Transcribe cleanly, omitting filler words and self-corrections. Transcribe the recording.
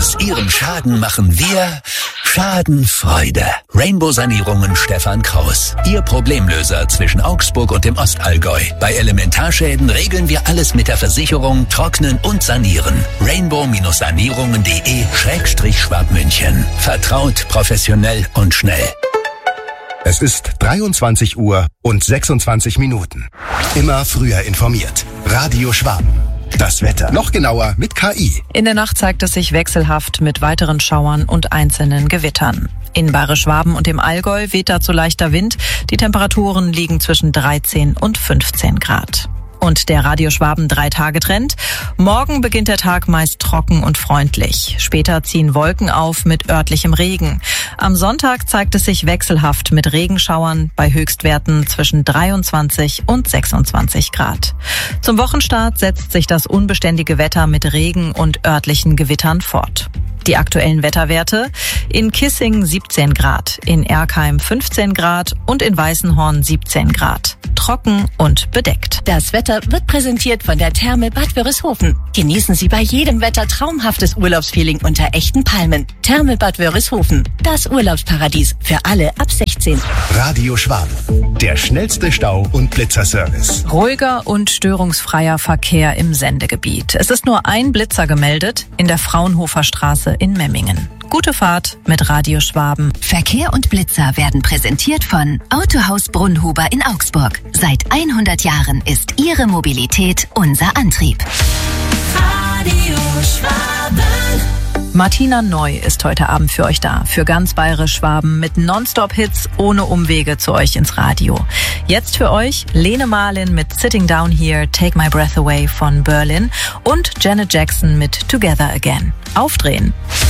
Aus Ihrem Schaden machen wir Schadenfreude. Rainbow Sanierungen Stefan Kraus. Ihr Problemlöser zwischen Augsburg und dem Ostallgäu. Bei Elementarschäden regeln wir alles mit der Versicherung, trocknen und sanieren. Rainbow-sanierungen.de/Schwabmünchen. Vertraut, professionell und schnell. Es ist 23 Uhr und 26 Minuten. Immer früher informiert. Radio Schwaben. Das Wetter. Noch genauer mit KI. In der Nacht zeigt es sich wechselhaft mit weiteren Schauern und einzelnen Gewittern. In Bayerisch Schwaben und im Allgäu weht dazu leichter Wind. Die Temperaturen liegen zwischen 13 und 15 Grad. Und der Radio Schwaben 3-Tage-Trend. Morgen beginnt der Tag meist trocken und freundlich. Später ziehen Wolken auf mit örtlichem Regen. Am Sonntag zeigt es sich wechselhaft mit Regenschauern bei Höchstwerten zwischen 23 und 26 Grad. Zum Wochenstart setzt sich das unbeständige Wetter mit Regen und örtlichen Gewittern fort. Die aktuellen Wetterwerte: in Kissing 17 Grad, in Erkheim 15 Grad und in Weißenhorn 17 Grad. Trocken und bedeckt. Das Wetter wird präsentiert von der Therme Bad Wörishofen. Genießen Sie bei jedem Wetter traumhaftes Urlaubsfeeling unter echten Palmen. Therme Bad Wörishofen, das Urlaubsparadies für alle ab 16. Radio Schwaben, der schnellste Stau- und Blitzerservice. Ruhiger und störungsfreier Verkehr im Sendegebiet. Es ist nur ein Blitzer gemeldet in der Fraunhofer Straße in Memmingen. Gute Fahrt mit Radio Schwaben. Verkehr und Blitzer werden präsentiert von Autohaus Brunnhuber in Augsburg. Seit 100 Jahren ist Ihre Mobilität unser Antrieb. Radio Schwaben. Martina Neu ist heute Abend für euch da. Für ganz Bayerisch Schwaben mit Nonstop-Hits ohne Umwege zu euch ins Radio. Jetzt für euch Lene Marlin mit Sitting Down Here, Take My Breath Away von Berlin und Janet Jackson mit Together Again. Aufdrehen!